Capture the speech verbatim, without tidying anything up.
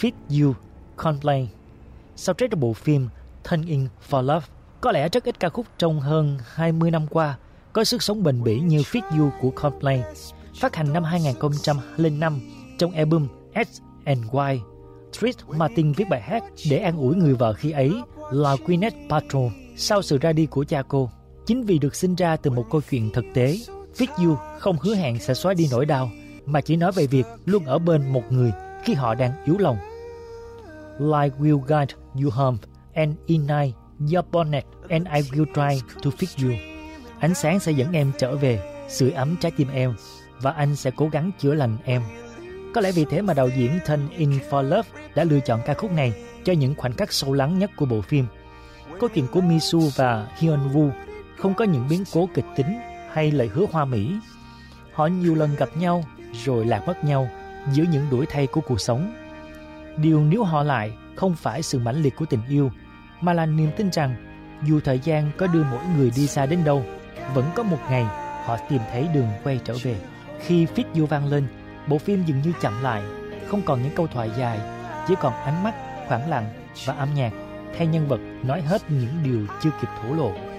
Fit You, Coldplay. Soundtrack bộ phim Turning for Love. Có lẽ rất ít ca khúc trong hơn hai mươi năm qua có sức sống bền bỉ như Fit You của Coldplay. Phát hành năm hai không không năm trong album X and Y, Trish Martin viết bài hát để an ủi người vợ khi ấy là Gwyneth Paltrow sau sự ra đi của cha cô. Chính vì được sinh ra từ một câu chuyện thực tế, Fit You không hứa hẹn sẽ xóa đi nỗi đau, mà chỉ nói về việc luôn ở bên một người khi họ đang yếu lòng. Light will guide you home and ignite your bonnet and I will try to fix you. Ánh sáng sẽ dẫn em trở về, sưởi ấm trái tim em, và anh sẽ cố gắng chữa lành em. Có lẽ vì thế mà đạo diễn Turning for Love đã lựa chọn ca khúc này cho những khoảnh khắc sâu lắng nhất của bộ phim. Câu chuyện của Misu và Hyun Woo không có những biến cố kịch tính hay lời hứa hoa mỹ. Họ nhiều lần gặp nhau rồi lạc mất nhau giữa những đuổi thay của cuộc sống. Điều níu họ lại không phải sự mãnh liệt của tình yêu, mà là niềm tin rằng dù thời gian có đưa mỗi người đi xa đến đâu, vẫn có một ngày họ tìm thấy đường quay trở về. Khi Fit You vang lên, bộ phim dường như chậm lại, không còn những câu thoại dài, chỉ còn ánh mắt, khoảng lặng và âm nhạc thay nhân vật nói hết những điều chưa kịp thổ lộ.